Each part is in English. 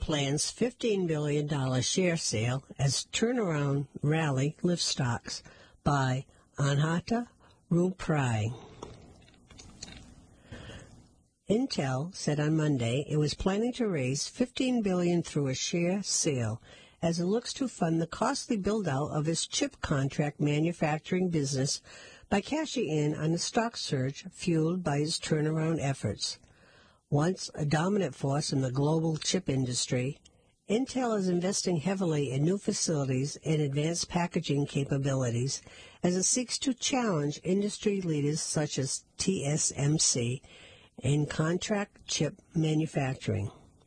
plans $15 billion share sale as turnaround rally lifts stocks by Anhata Ruprai. Intel said on Monday it was planning to raise $15 billion through a share sale as it looks to fund the costly build-out of its chip contract manufacturing business by cashing in on a stock surge fueled by its turnaround efforts. Once a dominant force in the global chip industry, Intel is investing heavily in new facilities and advanced packaging capabilities as it seeks to challenge industry leaders such as TSMC in contract chip manufacturing.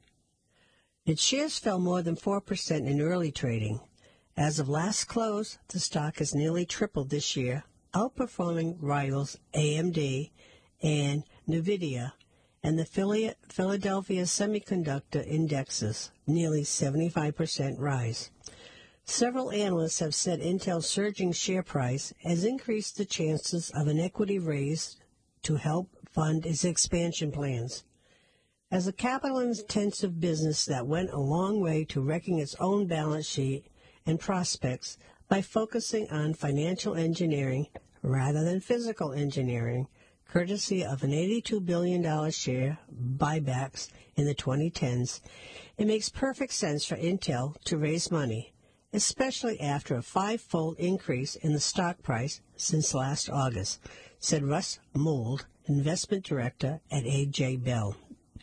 Its shares fell more than 4% in early trading. As of last close, the stock has nearly tripled this year, outperforming rivals AMD and NVIDIA and the Philadelphia Semiconductor Index's nearly 75% rise. Several analysts have said Intel's surging share price has increased the chances of an equity raise to help fund its expansion plans. As a capital-intensive business that went a long way to wrecking its own balance sheet and prospects by focusing on financial engineering rather than physical engineering, courtesy of an $82 billion share buybacks in the 2010s, it makes perfect sense for Intel to raise money, especially after a five-fold increase in the stock price since last August, said Russ Mould, investment director at A.J. Bell.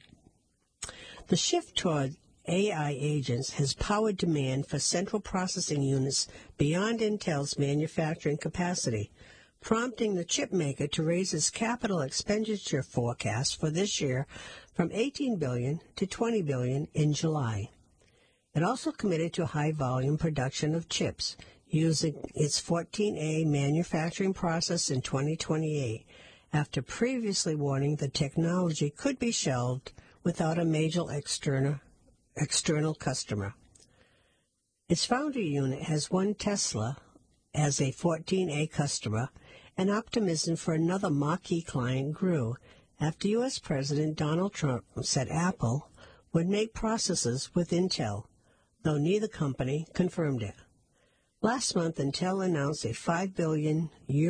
The shift toward AI agents has powered demand for central processing units beyond Intel's manufacturing capacity, prompting the chipmaker to raise its capital expenditure forecast for this year from $18 billion to $20 billion in July. It also committed to high-volume production of chips using its 14A manufacturing process in 2028, after previously warning the technology could be shelved without a major external customer. Its foundry unit has one Tesla as a 14A customer, and optimism for another marquee client grew after U.S. President Donald Trump said Apple would make processors with Intel, though neither company confirmed it. Last month, Intel announced a €5 billion,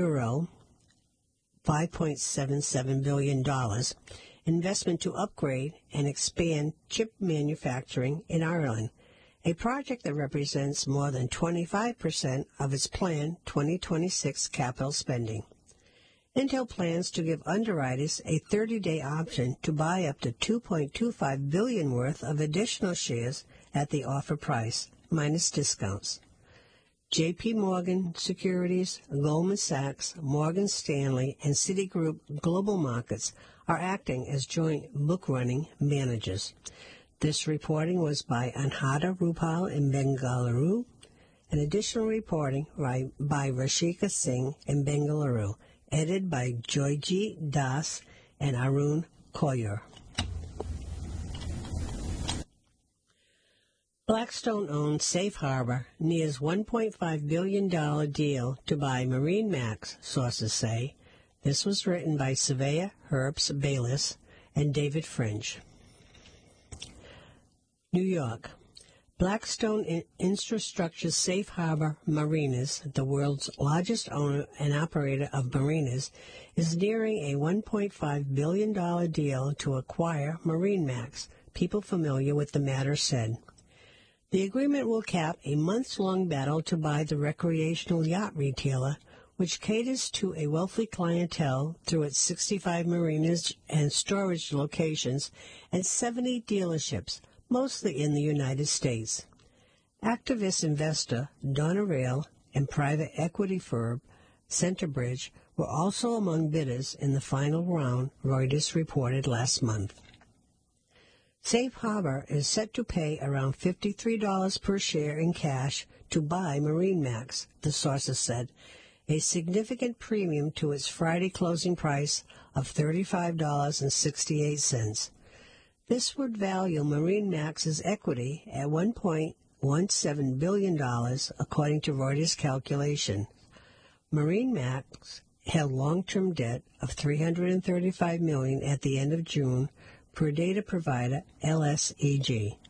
$5.77 billion investment to upgrade and expand chip manufacturing in Ireland, a project that represents more than 25% of its planned 2026 capital spending. Intel plans to give underwriters a 30-day option to buy up to $2.25 billion worth of additional shares at the offer price, minus discounts. J.P. Morgan Securities, Goldman Sachs, Morgan Stanley, and Citigroup Global Markets are acting as joint book-running managers. This reporting was by Anhata Rupal in Bengaluru, and additional reporting by Rashika Singh in Bengaluru, edited by Joyji Das and Arun Koyer. Blackstone-owned Safe Harbor nears $1.5 billion deal to buy MarineMax, sources say. This was written by Savea Herbst-Baylis and David French. New York. Blackstone Infrastructure's Safe Harbor Marinas, the world's largest owner and operator of marinas, is nearing a $1.5 billion deal to acquire MarineMax, people familiar with the matter said. The agreement will cap a months-long battle to buy the recreational yacht retailer, which caters to a wealthy clientele through its 65 marinas and storage locations and 70 dealerships, mostly in the United States. Activist investor Donna Rail and private equity firm Centerbridge were also among bidders in the final round, Reuters reported last month. Safe Harbor is set to pay around $53 per share in cash to buy MarineMax, the sources said, a significant premium to its Friday closing price of $35.68. This would value MarineMax's equity at $1.17 billion, according to Reuters calculation. MarineMax held long-term debt of $335 million at the end of June, per data provider LSEG.